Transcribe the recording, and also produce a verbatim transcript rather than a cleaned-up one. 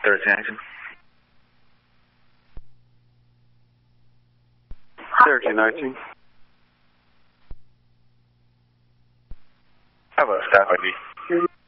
thirteen action. thirteen nineteen. How about staff I D?